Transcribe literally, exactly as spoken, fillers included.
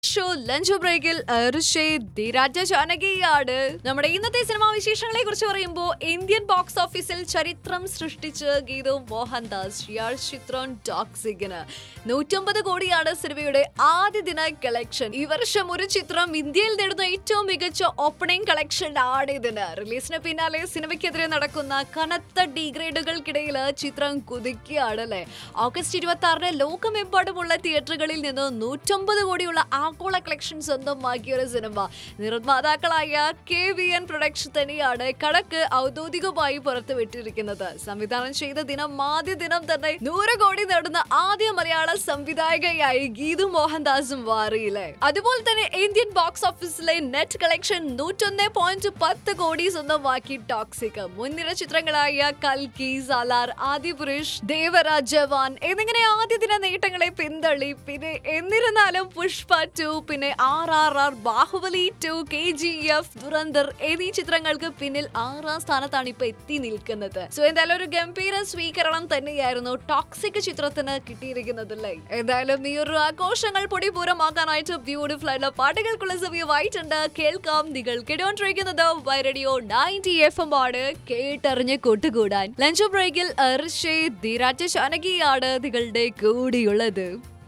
Show lunch ബ്രേക്കിൽ ധീരാജ ജാനകിയാണ് നമ്മുടെ ഇന്നത്തെ സിനിമാ വിശേഷങ്ങളെ കുറിച്ച് പറയുമ്പോൾ ഇന്ത്യൻ ബോക്സ് ഓഫീസിൽ ചരിത്രം സൃഷ്ടിച്ച് ഗീതു മോഹൻദാസ് ഷിയാർ ചിത്രം ടോക്സിക്കിന് നൂറ്റമ്പത് കോടിയാണ് സിനിമയുടെ ആദ്യ ദിന കളക്ഷൻ. ഈ വർഷം ഒരു ചിത്രം ഇന്ത്യയിൽ നേടുന്ന ഏറ്റവും മികച്ച ഓപ്പണിംഗ് കളക്ഷൻ ആണ് ഇതിന്. റിലീസിന് പിന്നാലെ സിനിമയ്ക്കെതിരെ നടക്കുന്ന കനത്ത ഡീഗ്രേഡുകൾക്കിടയിൽ ചിത്രം കുതിക്കുകയാണ് അല്ലേ. ഓഗസ്റ്റ് ഇരുപത്തി ആറിന് ലോകമെമ്പാടുമുള്ള തിയേറ്ററുകളിൽ നിന്ന് നൂറ്റമ്പത് കോടിയുള്ള ആഗോള കളക്ഷൻ സ്വന്തമാക്കിയ ഒരു cinema. നിർമ്മാതാക്കളായ K V N production തന്നെയാണ് കണക്ക് ഔദ്യോഗികമായി പുറത്തുവിട്ടിരിക്കുന്നത്. സംവിധാനം ചെയ്ത ദിനം ആദ്യ ദിനം തന്നെ നൂറ് കോടി നേടുന്ന ആദ്യ മലയാള സംവിധായകയായി ഗീതു മോഹൻദാസും മാറിയില്ലേ. അതുപോലെ തന്നെ ഇന്ത്യൻ ബോക്സ് ഓഫീസിലെ നെറ്റ് കളക്ഷൻ നൂറ്റൊന്ന് പോയിന്റ് പത്ത് കോടി സ്വന്തമാക്കി ടോക്സിക്. മുൻനിര ചിത്രങ്ങളായ കൽക്കി, സാലാർ, ആദിപുരുഷ്, ദേവരാജ്, ജവാൻ എന്നിങ്ങനെ ആദ്യ ദിന നേട്ടങ്ങളെ പിന്തള്ളി. പിന്നെ എന്നിരുന്നാലും പുഷ്പ ടു, പിന്നെ R R R, Baahubali to, K G F, Dhurandhar എന്നീ ചിത്രങ്ങൾക്ക് പിന്നിൽ ആറാം സ്ഥാനത്താണ് ഇപ്പൊ എത്തി നിൽക്കുന്നത്. സോ എന്തായാലും ഒരു ഗംഭീര സ്വീകരണം തന്നെയായിരുന്നു ടോക്സിക് ചിത്രത്തിന് കിട്ടിയിരിക്കുന്നത് അല്ലേ. എന്തായാലും ഈ ഒരു ആഘോഷങ്ങൾ പൊടിപൂരമാക്കാനായിട്ട് ബ്യൂട്ടിഫുൾ ആയിട്ടുള്ള പാട്ടുകൾക്കുള്ള സമയമായിട്ടുണ്ട്. കേൾക്കാം, നിങ്ങൾ കേട്ടോണ്ടിരിക്കുന്നത് റേഡിയോ നയൻറ്റി എഫ് എം ആണ്. കേട്ടറിഞ്ഞ് കൂട്ടുകൂടാൻ ലഞ്ച് ബ്രേക്കിൽ ധീരാജ ജാനകിയാണ് നിങ്ങളുടെ കൂടിയുള്ളത്.